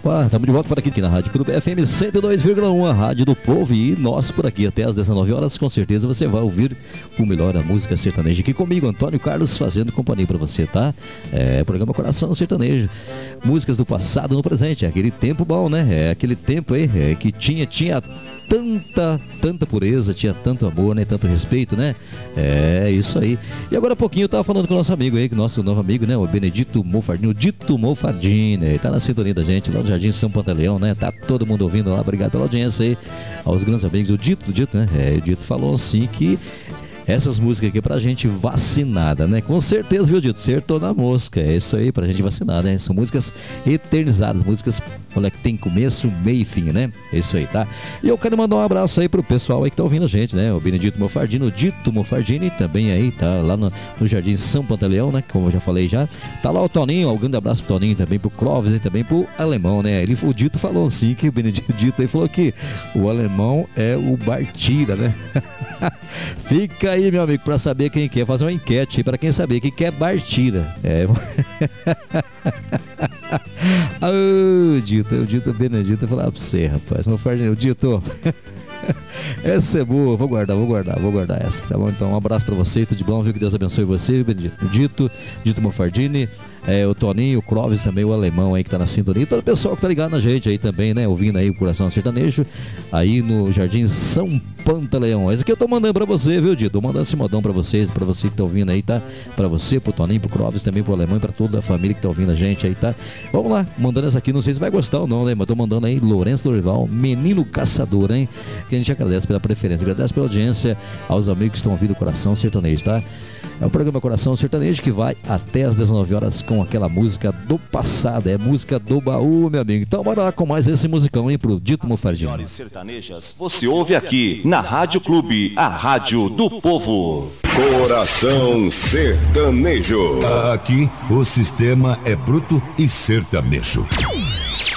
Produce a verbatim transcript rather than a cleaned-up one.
Opa, estamos de volta por aqui, aqui na Rádio Clube F M cento e dois vírgula um, a Rádio do Povo, e nós por aqui até às dezenove horas, com certeza você vai ouvir o melhor da música sertaneja aqui comigo, Antônio Carlos, fazendo companhia para você, tá? É, programa Coração Sertanejo, músicas do passado no presente, é aquele tempo bom, né? É aquele tempo aí é, que tinha, tinha tanta, tanta pureza, tinha tanto amor, né? Tanto respeito, né? É isso aí. E agora há pouquinho eu tava falando com o nosso amigo aí, nosso novo amigo, né? O Benedito Mofardini, o Dito Mofardini, ele tá na sintonia da gente lá no Jardim São Pantaleão, né? Tá todo mundo ouvindo lá, obrigado pela audiência aí, aos grandes amigos. O Dito, o Dito, né? É, o Dito falou assim que essas músicas aqui pra gente vacinada, né? Com certeza, viu, Dito? Acertou na mosca. É isso aí, pra gente vacinar, né? São músicas eternizadas, músicas, olha, que tem começo, meio e fim, né? É isso aí, tá? E eu quero mandar um abraço aí pro pessoal aí que tá ouvindo a gente, né? O Benedito Mofardini, o Dito Mofardini também aí, tá lá no, no Jardim São Pantaleão, né? Como eu já falei já. Tá lá o Toninho, um grande abraço pro Toninho também, pro Clóvis e também pro Alemão, né? Ele, o Dito falou assim, que o Benedito Dito aí falou que o Alemão é o Bartira, né? Fica aí, meu amigo, pra saber quem quer. Fazer uma enquete aí pra quem saber quem quer Bartira. É. Ô, Dito, o Dito Benedito, eu vou falar pra você, rapaz. Meu fardo, o Dito. Essa é boa, vou guardar, vou guardar, vou guardar essa, tá bom? Então, um abraço pra você, tudo de bom, viu? Que Deus abençoe você, Benedito. Dito, Dito Mofardini, é, o Toninho, o Clóvis também, o Alemão aí que tá na sintonia, e todo o pessoal que tá ligado na gente aí também, né? Ouvindo aí o Coração Sertanejo, aí no Jardim São Pantaleão. Esse aqui eu tô mandando pra você, viu, Dito? Tô mandando esse modão pra vocês, pra você que tá ouvindo aí, tá? Pra você, pro Toninho, pro Clóvis, também pro Alemão e pra toda a família que tá ouvindo a gente aí, tá? Vamos lá, mandando essa aqui, não sei se vai gostar ou não, né? Mas tô mandando aí Lourenço Dorival, Menino Caçador, hein? Que a gente agradece pela preferência, agradece pela audiência aos amigos que estão ouvindo o Coração Sertanejo, tá? É o programa Coração Sertanejo que vai até às dezenove horas com aquela música do passado, é música do baú, meu amigo. Então bora lá com mais esse musicão, hein, pro Dito Mofardini. As melhores sertanejas você ouve aqui na Rádio Clube, a rádio do povo. Coração Sertanejo. Aqui o sistema é bruto e sertanejo.